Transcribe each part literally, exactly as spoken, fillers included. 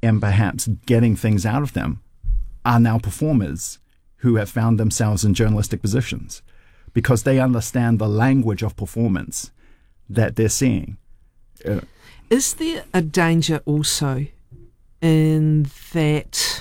and perhaps getting things out of them are now performers who have found themselves in journalistic positions because they understand the language of performance that they're seeing. Uh, Is there a danger also in that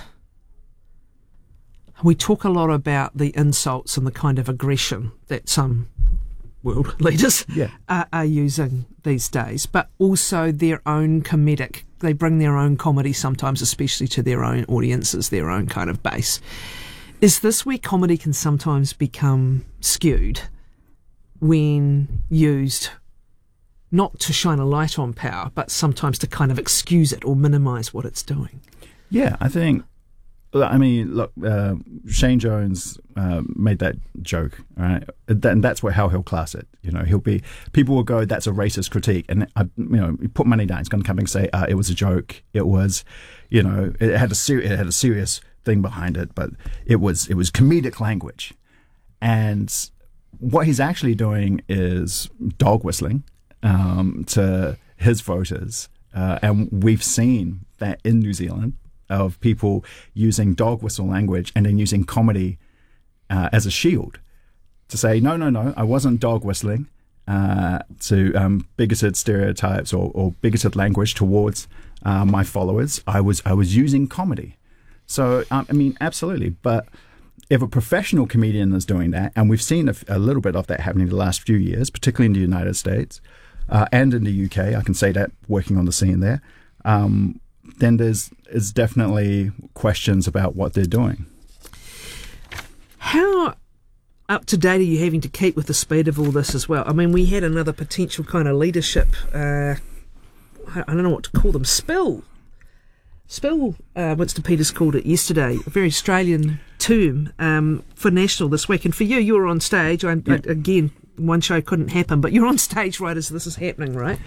we talk a lot about the insults and the kind of aggression that some world leaders yeah. are, are using these days, but also their own comedic, they bring their own comedy sometimes, especially to their own audiences, their own kind of base. Is this where comedy can sometimes become skewed when used not to shine a light on power, but sometimes to kind of excuse it or minimise what it's doing? Yeah, I think, I mean, look, uh, Shane Jones uh, made that joke, right? And that's what, how he'll class it. You know, he'll be, people will go, that's a racist critique. And, I, you know, you put money down, he's going to come and say, uh, it was a joke. It was, you know, it had a ser- it had a serious thing behind it, but it was, it was comedic language. And what he's actually doing is dog whistling um, to his voters. Uh, and we've seen that in New Zealand, of people using dog whistle language and then using comedy uh, as a shield to say, no, no, no, I wasn't dog whistling uh, to um, bigoted stereotypes or, or bigoted language towards uh, my followers. I was I was using comedy. So, um, I mean, absolutely. But if a professional comedian is doing that, and we've seen a, a little bit of that happening the last few years, particularly in the United States uh, and in the U K, I can say that working on the scene there, um, then there's is definitely questions about what they're doing. How up to date are you having to keep with the speed of all this as well? I mean, we had another potential kind of leadership, uh, I don't know what to call them, spill. Spill, uh, Winston Peters called it yesterday, a very Australian term um, for National this week. And for you, you were on stage. I, yeah. I, again, one show couldn't happen, but you're on stage right as this is happening, right?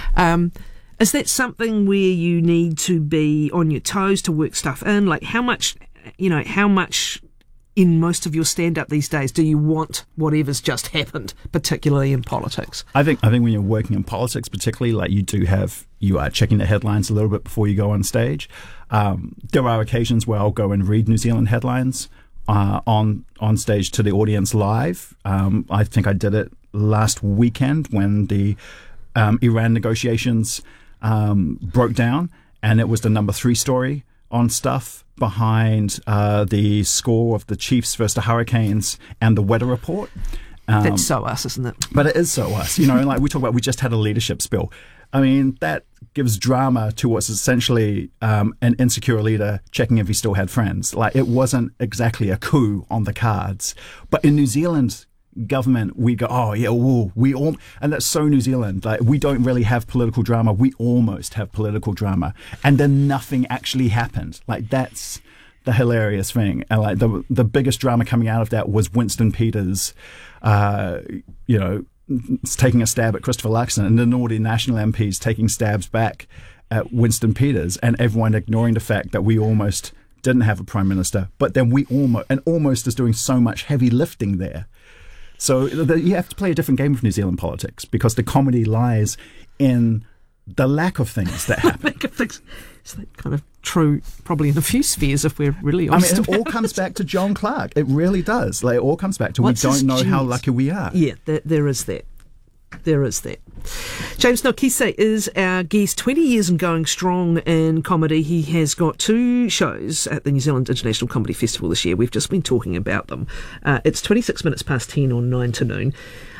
Um Is that something where you need to be on your toes to work stuff in? Like how much, you know, how much in most of your stand-up these days do you want whatever's just happened, particularly in politics? I think I think when you're working in politics, particularly, like you do have, you are checking the headlines a little bit before you go on stage. Um, there are occasions where I'll go and read New Zealand headlines uh, on on stage to the audience live. Um, I think I did it last weekend when the um, Iran negotiations Um, broke down, and it was the number three story on Stuff behind uh, the score of the Chiefs versus the Hurricanes and the weather report. Um, That's so us, isn't it? But it is so us. You know, like we talk about, we just had a leadership spill. I mean, that gives drama to what's essentially um, an insecure leader checking if he still had friends. Like, it wasn't exactly a coup on the cards. But in New Zealand government, we go, oh yeah, whoa, we all, and that's so New Zealand. Like, we don't really have political drama. We almost have political drama, and then nothing actually happened. Like, that's the hilarious thing. And like the the biggest drama coming out of that was Winston Peters, uh, you know, taking a stab at Christopher Luxon, and then all the national M Ps taking stabs back at Winston Peters, and everyone ignoring the fact that we almost didn't have a prime minister, but then we almost, and almost is doing so much heavy lifting there. So the, you have to play a different game of New Zealand politics, because the comedy lies in the lack of things that happen. lack of things. Is that kind of true, probably in a few spheres, if we're really honest? I mean, it all about comes it. back to John Clark. It really does. Like, it all comes back to What's we his don't know how genius? lucky we are. Yeah, there, there is that. There is that. James Nokise is our guest, twenty years and going strong in comedy. He has got two shows at the New Zealand International Comedy Festival this year. We've just been talking about them. Uh, it's twenty-six minutes past ten on nine to noon.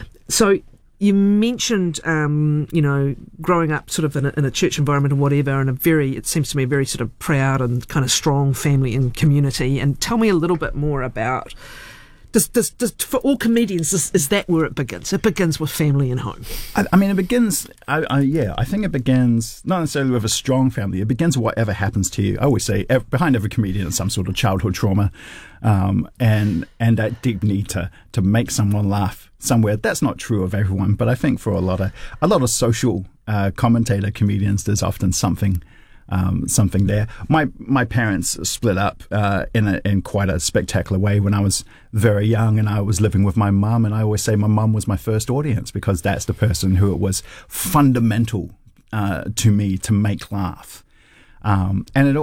So you mentioned, um, you know, growing up sort of in a, in a church environment and whatever, and a very, it seems to me, a very sort of proud and kind of strong family and community. And tell me a little bit more about, Does, does, does, for all comedians, is, is that where it begins? It begins with family and home. I, I mean, it begins, I, I, yeah, I think it begins not necessarily with a strong family. It begins with whatever happens to you. I always say ev- behind every comedian is some sort of childhood trauma, um, and and that deep need to, to make someone laugh somewhere. That's not true of everyone, but I think for a lot of a lot of social uh, commentator comedians, there's often something. Um, something there. My my parents split up uh, in a, in quite a spectacular way when I was very young, and I was living with my mum. And I always say my mum was my first audience, because that's the person who it was fundamental uh, to me to make laugh. Um, and it